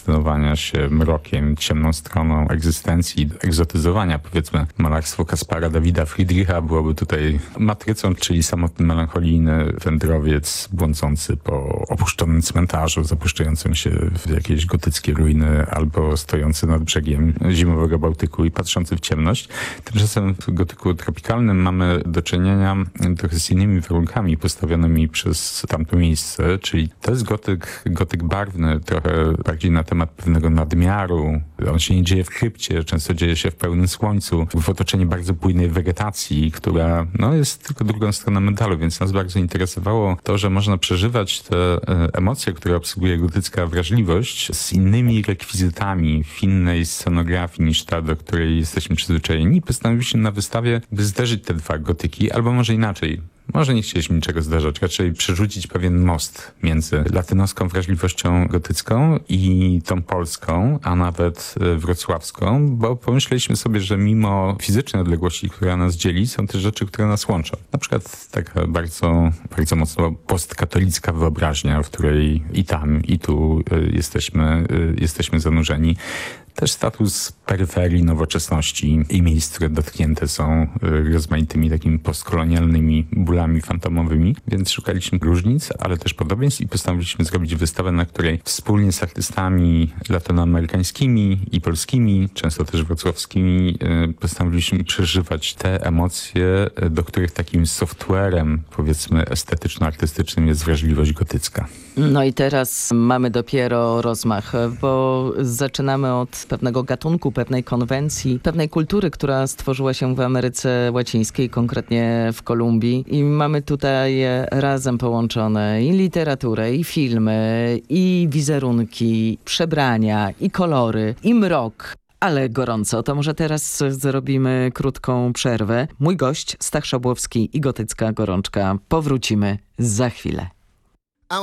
fascynowania się mrokiem, ciemną stroną egzystencji, egzotyzowania, powiedzmy, malarstwo Kaspara Dawida Friedricha byłoby tutaj matrycą, czyli samotny, melancholijny wędrowiec błądzący po opuszczonym cmentarzu, zapuszczającym się w jakieś gotyckie ruiny albo stojący nad brzegiem zimowego Bałtyku i patrzący w ciemność. Tymczasem w gotyku tropikalnym mamy do czynienia trochę z innymi warunkami postawionymi przez tamto miejsce, czyli to jest gotyk barwny, trochę bardziej na temat pewnego nadmiaru. On się nie dzieje w krypcie, często dzieje się w pełnym słońcu, w otoczeniu bardzo bujnej wegetacji, która jest tylko drugą stroną medalu, więc nas bardzo interesowało to, że można przeżywać te emocje, które obsługuje gotycka wrażliwość z innymi rekwizytami w innej scenografii niż ta, do której jesteśmy przyzwyczajeni. Postanowiliśmy na wystawie, by zderzyć te dwa gotyki, albo może inaczej. Może nie chcieliśmy niczego zdarzać, raczej przerzucić pewien most między latynoską wrażliwością gotycką i tą polską, a nawet wrocławską, bo pomyśleliśmy sobie, że mimo fizycznej odległości, która nas dzieli, są też rzeczy, które nas łączą. Na przykład taka bardzo, bardzo mocno postkatolicka wyobraźnia, w której i tam, i tu jesteśmy zanurzeni. Też status peryferii nowoczesności i miejsc, które dotknięte są rozmaitymi takimi postkolonialnymi bólami fantomowymi, więc szukaliśmy różnic, ale też podobieństw i postanowiliśmy zrobić wystawę, na której wspólnie z artystami latynoamerykańskimi i polskimi, często też wrocławskimi, postanowiliśmy przeżywać te emocje, do których takim softwarem, powiedzmy, estetyczno-artystycznym jest wrażliwość gotycka. No i teraz mamy dopiero rozmach, bo zaczynamy od pewnego gatunku, pewnej konwencji, pewnej kultury, która stworzyła się w Ameryce Łacińskiej, konkretnie w Kolumbii. I mamy tutaj razem połączone i literaturę, i filmy, i wizerunki, przebrania, i kolory, i mrok. Ale gorąco. To może teraz zrobimy krótką przerwę. Mój gość, Stach Szabłowski i Gotycka Gorączka. Powrócimy za chwilę.